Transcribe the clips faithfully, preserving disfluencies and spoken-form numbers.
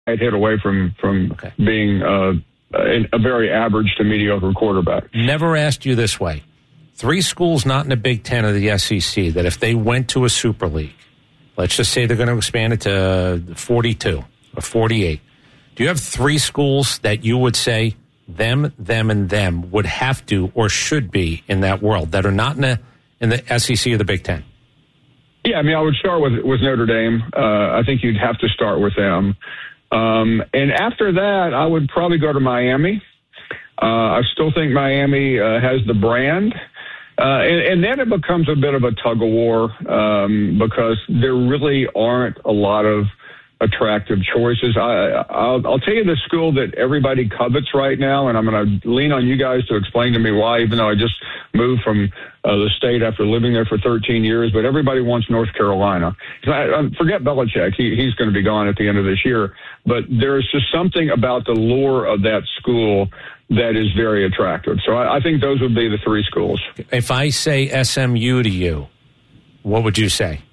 hit away from, from okay. being uh, a, a very average to mediocre quarterback. Never asked you this way. Three schools not in the Big Ten or the S E C that if they went to a Super League, let's just say they're going to expand it to forty-two or forty-eight. Do you have three schools that you would say them, them, and them would have to or should be in that world that are not in the, in the S E C or the Big Ten? Yeah, I mean, I would start with, with Notre Dame. Uh, I think you'd have to start with them. Um, and after that, I would probably go to Miami. Uh, I still think Miami uh, has the brand. Uh, and, and then it becomes a bit of a tug of war um, because there really aren't a lot of attractive choices. I, I'll, I'll tell you the school that everybody covets right now, and I'm going to lean on you guys to explain to me why, even though I just moved from uh, the state after living there for thirteen years, but everybody wants North Carolina. I, I forget Belichick. He, he's going to be gone at the end of this year, but there's just something about the lure of that school that is very attractive. So I, I think those would be the three schools. If I say S M U to you, what would you say?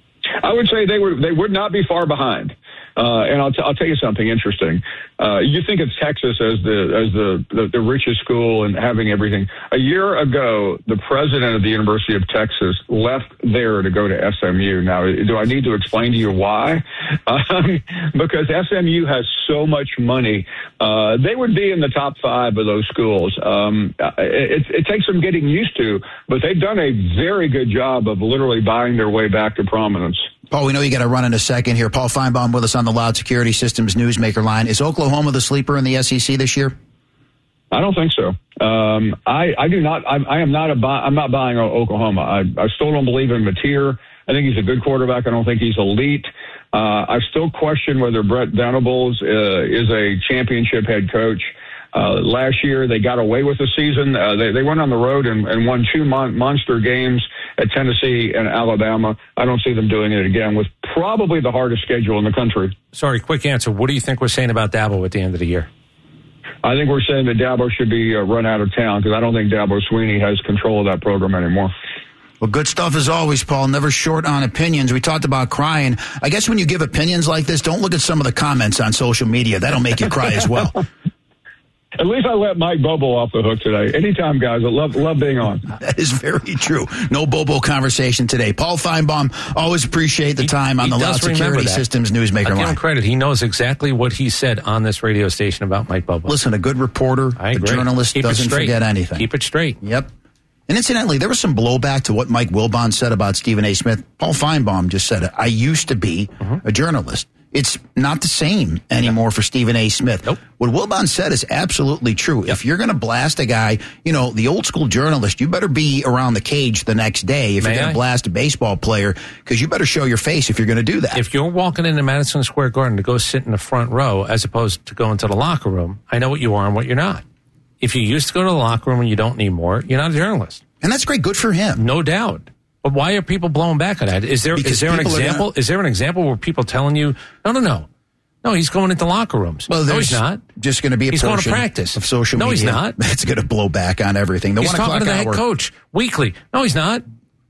I would say they would they would not be far behind. Uh, and I'll, t- I'll tell you something interesting. Uh, you think of Texas as the as the, the, the richest school and having everything. A year ago, the president of the University of Texas left there to go to S M U. Now, do I need to explain to you why? Um, because S M U has so much money. Uh, they would be in the top five of those schools. Um, it, it takes some getting used to, but they've done a very good job of literally buying their way back to prominence. Paul, we know you got to run in a second here. Paul Feinbaum with us on the Loud Security Systems Newsmaker line. Is Oklahoma the sleeper in the S E C this year? I don't think so. Um, I, I do not. I, I am not a. Buy, I'm not buying Oklahoma. I, I still don't believe in Mateer. I think he's a good quarterback. I don't think he's elite. Uh, I still question whether Brett Venables uh, is a championship head coach. Uh, last year, they got away with the season. Uh, they, they went on the road and, and won two mon- monster games at Tennessee and Alabama. I don't see them doing it again with probably the hardest schedule in the country. Sorry, quick answer. What do you think we're saying about Dabo at the end of the year? I think we're saying that Dabo should be uh, run out of town because I don't think Dabo Swinney has control of that program anymore. Well, good stuff as always, Paul. Never short on opinions. We talked about crying. I guess when you give opinions like this, don't look at some of the comments on social media. That'll make you cry as well. At least I let Mike Bobo off the hook today. Anytime, guys. I love love being on. That is very true. No Bobo conversation today. Paul Feinbaum, always appreciate the time he, on he the Loud Security Systems Newsmaker line. I give him credit. He knows exactly what he said on this radio station about Mike Bobo. Listen, a good reporter, a journalist Keep doesn't forget anything. Keep it straight. Yep. And incidentally, there was some blowback to what Mike Wilbon said about Stephen A. Smith. Paul Feinbaum just said, I used to be mm-hmm. a journalist. It's not the same anymore for Stephen A. Smith. Nope. What Wilbon said is absolutely true. Yep. If you're going to blast a guy, you know, the old school journalist, you better be around the cage the next day if May you're going to blast a baseball player, because you better show your face if you're going to do that. If you're walking into Madison Square Garden to go sit in the front row as opposed to go into the locker room, I know what you are and what you're not. If you used to go to the locker room and you don't anymore, you're not a journalist. And that's great. Good for him. No doubt. But why are people blowing back on that? Is there Because is there an example? Gonna... Is there an example where people telling you, no, no, no, no, he's going into locker rooms. Well, no, he's not. Just going to be a he's going to practice of social no, media. No, he's not. That's going to blow back on everything. The he's one talking to the hour. head coach weekly. No, he's not.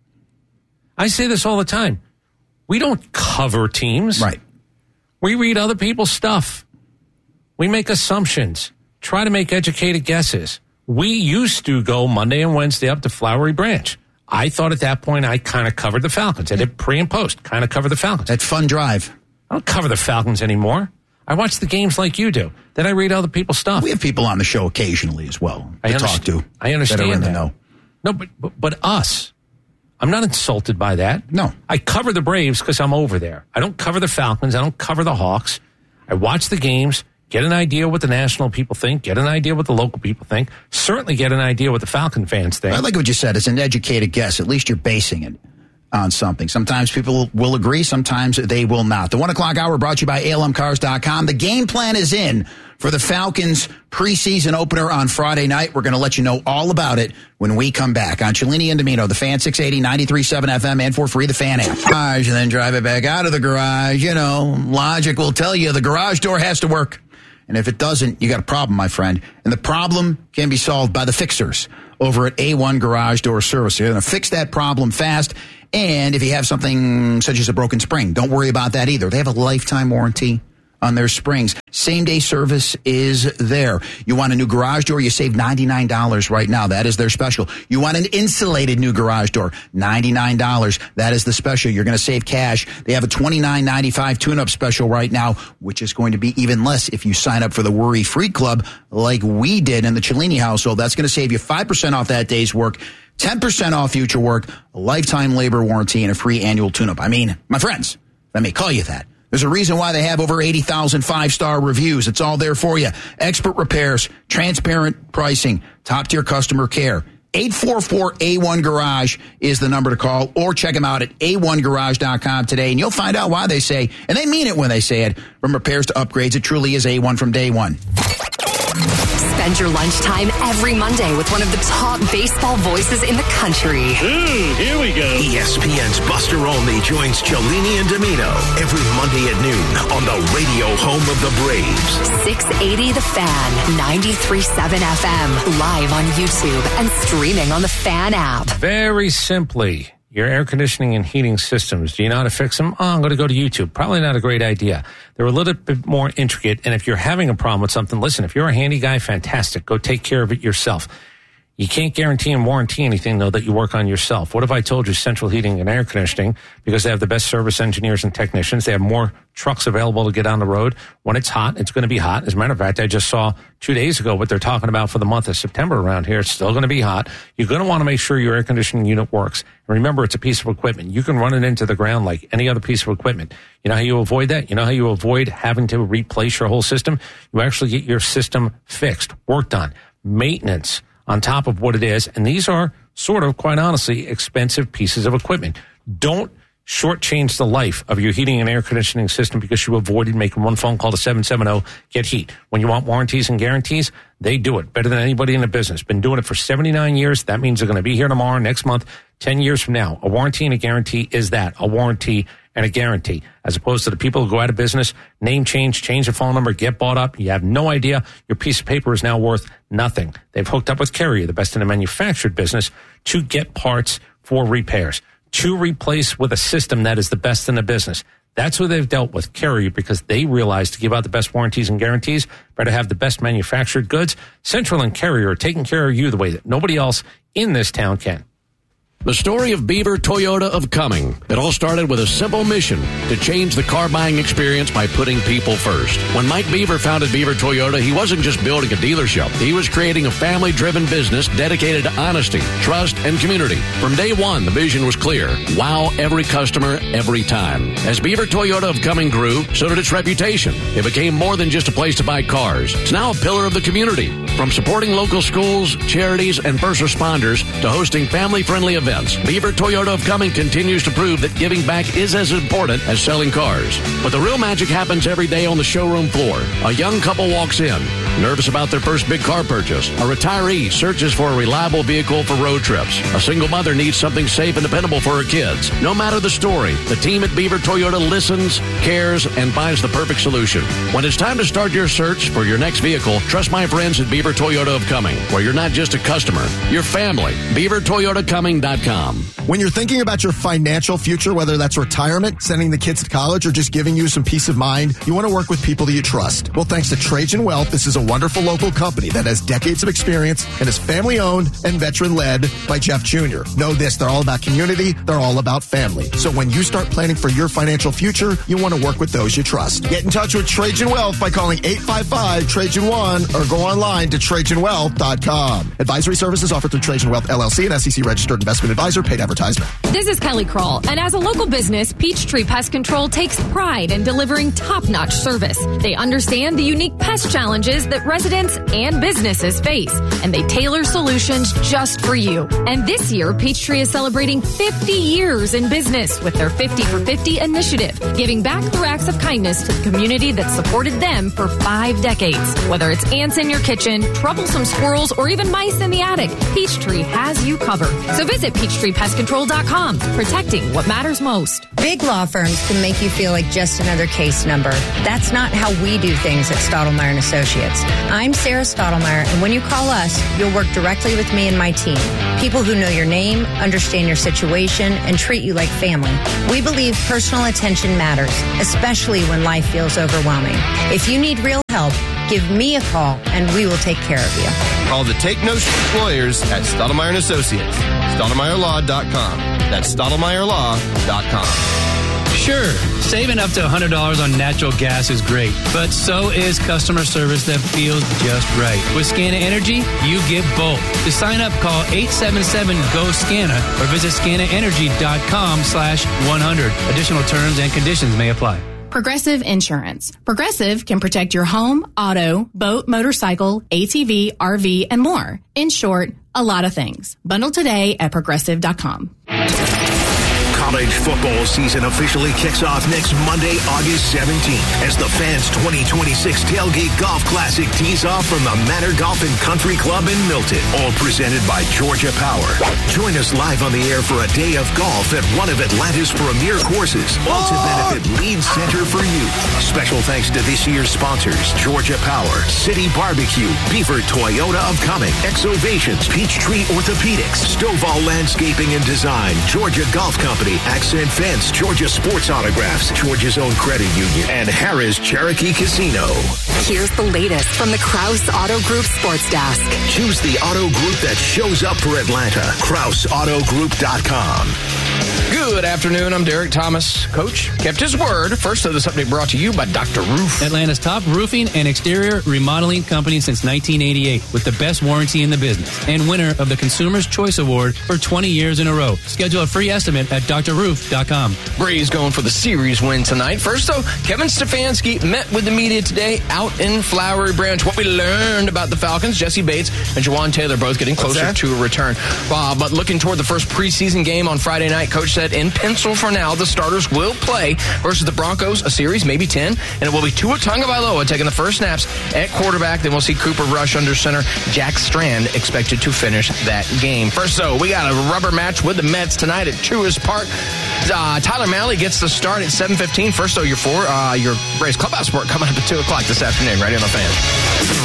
I say this all the time. We don't cover teams. Right. We read other people's stuff. We make assumptions. Try to make educated guesses. We used to go Monday and Wednesday up to Flowery Branch. I thought at that point I kind of covered the Falcons. I did pre and post, kind of cover the Falcons. That fun drive. I don't cover the Falcons anymore. I watch the games like you do. Then I read other people's stuff. We have people on the show occasionally as well to I talk to. I understand that. Are in that. the know. No, but, but but us. I'm not insulted by that. No. I cover the Braves because I'm over there. I don't cover the Falcons. I don't cover the Hawks. I watch the games. Get an idea what the national people think. Get an idea what the local people think. Certainly get an idea what the Falcon fans think. I like what you said. It's an educated guess. At least you're basing it on something. Sometimes people will agree. Sometimes they will not. The one o'clock hour brought to you by A L M cars dot com. The game plan is in for the Falcons preseason opener on Friday night. We're going to let you know all about it when we come back on Cellini and Domino, the Fan six eighty, ninety-three point seven F M, and for free, the Fan app. Garage, and then drive it back out of the garage. You know, logic will tell you the garage door has to work. And if it doesn't, you got a problem, my friend. And the problem can be solved by the fixers over at A one Garage Door Service. They're going to fix that problem fast. And if you have something such as a broken spring, don't worry about that either. They have a lifetime warranty on their springs. Same-day service is there. You want a new garage door? You save ninety-nine dollars right now. That is their special. You want an insulated new garage door? ninety-nine dollars. That is the special. You're going to save cash. They have a twenty-nine ninety-five tune-up special right now, which is going to be even less if you sign up for the Worry-Free Club like we did in the Cellini household. That's going to save you five percent off that day's work, ten percent off future work, a lifetime labor warranty, and a free annual tune-up. I mean, my friends, let me call you that. There's a reason why they have over eighty thousand five-star reviews. It's all there for you. Expert repairs, transparent pricing, top-tier customer care. eight four four A one Garage is the number to call, or check them out at A one garage dot com today, and you'll find out why they say, and they mean it when they say it, from repairs to upgrades, it truly is A one from day one. Spend your lunchtime every Monday with one of the top baseball voices in the country. Ooh, here we go. E S P N's Buster Olney joins Cellini and Domino every Monday at noon on the radio home of the Braves. six eighty The Fan, ninety-three point seven F M, live on YouTube and streaming on the Fan app. Very simply, your air conditioning and heating systems, do you know how to fix them? Oh, I'm going to go to YouTube. Probably not a great idea. They're a little bit more intricate, and if you're having a problem with something, listen, if you're a handy guy, fantastic. Go take care of it yourself. You can't guarantee and warranty anything, though, that you work on yourself. What if I told you Central Heating and Air Conditioning, because they have the best service engineers and technicians, they have more trucks available to get on the road. When it's hot, it's going to be hot. As a matter of fact, I just saw two days ago what they're talking about for the month of September around here. It's still going to be hot. You're going to want to make sure your air conditioning unit works. And remember, it's a piece of equipment. You can run it into the ground like any other piece of equipment. You know how you avoid that? You know how you avoid having to replace your whole system? You actually get your system fixed, worked on, maintenance on top of what it is. And these are sort of, quite honestly, expensive pieces of equipment. Don't shortchange the life of your heating and air conditioning system because you avoided making one phone call to seven seven zero, get heat. When you want warranties and guarantees, they do it better than anybody in the business. Been doing it for seventy-nine years. That means they're going to be here tomorrow, next month, ten years from now. A warranty and a guarantee is that, a warranty and a guarantee, as opposed to the people who go out of business, name change, change the phone number, get bought up. You have no idea. Your piece of paper is now worth nothing. They've hooked up with Carrier, the best in the manufactured business, to get parts for repairs, to replace with a system that is the best in the business. That's who they've dealt with, Carrier, because they realize to give out the best warranties and guarantees, better have the best manufactured goods. Central and Carrier are taking care of you the way that nobody else in this town can. The story of Beaver Toyota of Cumming. It all started with a simple mission to change the car buying experience by putting people first. When Mike Beaver founded Beaver Toyota, he wasn't just building a dealership. He was creating a family-driven business dedicated to honesty, trust, and community. From day one, the vision was clear. Wow every customer, every time. As Beaver Toyota of Cumming grew, so did its reputation. It became more than just a place to buy cars. It's now a pillar of the community. From supporting local schools, charities, and first responders to hosting family-friendly events, Beaver Toyota of Cumming continues to prove that giving back is as important as selling cars. But the real magic happens every day on the showroom floor. A young couple walks in, nervous about their first big car purchase. A retiree searches for a reliable vehicle for road trips. A single mother needs something safe and dependable for her kids. No matter the story, the team at Beaver Toyota listens, cares, and finds the perfect solution. When it's time to start your search for your next vehicle, trust my friends at Beaver Toyota of Cumming, where you're not just a customer, you're family. Beaver Toyota Cumming dot com. When you're thinking about your financial future, whether that's retirement, sending the kids to college, or just giving you some peace of mind, you want to work with people that you trust. Well, thanks to Trajan Wealth, this is a wonderful local company that has decades of experience and is family-owned and veteran-led by Jeff Junior Know this, they're all about community, they're all about family. So when you start planning for your financial future, you want to work with those you trust. Get in touch with Trajan Wealth by calling eight five five, Trajan one or go online to Trajan Wealth dot com. Advisory services offered through Trajan Wealth, L L C, an S E C-registered investment advisor, paid advertisement. This is Kelly Kroll, and as a local business, Peachtree Pest Control takes pride in delivering top-notch service. They understand the unique pest challenges that residents and businesses face, and they tailor solutions just for you. And this year, Peachtree is celebrating fifty years in business with their fifty for fifty initiative, giving back through acts of kindness to the community that supported them for five decades. Whether it's ants in your kitchen, troublesome squirrels, or even mice in the attic, Peachtree has you covered. So visit Peachtree Pest Control dot com, protecting what matters most. Big law firms can make you feel like just another case number. That's not how we do things at Stottlemyre and Associates. I'm Sarah Stottlemyre, and when you call us, you'll work directly with me and my team. People who know your name, understand your situation, and treat you like family. We believe personal attention matters, especially when life feels overwhelming. If you need real help, give me a call, and we will take care of you. Call the Take No Shit Lawyers at Stottlemyre and Associates. Stottlemyre Law dot com. That's Stottlemyre Law dot com. Sure, saving up to one hundred dollars on natural gas is great, but so is customer service that feels just right. With Scana Energy, you get both. To sign up, call eight seven seven, G O, SCANA or visit scana energy dot com slash one hundred. Additional terms and conditions may apply. Progressive Insurance. Progressive can protect your home, auto, boat, motorcycle, A T V, R V, and more. In short, a lot of things. Bundle today at progressive dot com. College football season officially kicks off next Monday, August seventeenth, as the Fans twenty twenty-six Tailgate Golf Classic tees off from the Manor Golf and Country Club in Milton. All presented by Georgia Power. Join us live on the air for a day of golf at one of Atlanta's premier courses, all to benefit Lead Center for Youth. Special thanks to this year's sponsors, Georgia Power, City Barbecue, Beaver Toyota of Cumming, Exovations, Peachtree Orthopedics, Stovall Landscaping and Design, Georgia Golf Company, Accent Fence, Georgia Sports Autographs, Georgia's own credit union, and Harrah's Cherokee Casino. Here's the latest from the Krause Auto Group Sports Desk. Choose the auto group that shows up for Atlanta. Krause Auto Group dot com. Good afternoon. I'm Derek Thomas. Coach kept his word. First of this update brought to you by Doctor Roof. Atlanta's top roofing and exterior remodeling company since nineteen eighty-eight, with the best warranty in the business, and winner of the Consumer's Choice Award for twenty years in a row. Schedule a free estimate at Dr Roof dot com. Braves going for the series win tonight. First, though, Kevin Stefanski met with the media today out in Flowery Branch. What we learned about the Falcons, Jesse Bates and Jawan Taylor both getting closer to a return. Uh, but looking toward the first preseason game on Friday night, Coach said in pencil for now, the starters will play versus the Broncos, a series, maybe ten, and it will be Tua Tagovailoa taking the first snaps at quarterback. Then we'll see Cooper Rush under center. Jack Strand expected to finish that game. First, though, we got a rubber match with the Mets tonight at Truist Park. Uh, Tyler Malley gets the start at seven fifteen. First, though, your four, uh, your Braves Clubhouse Sport coming up at two o'clock this afternoon, right on the Fan.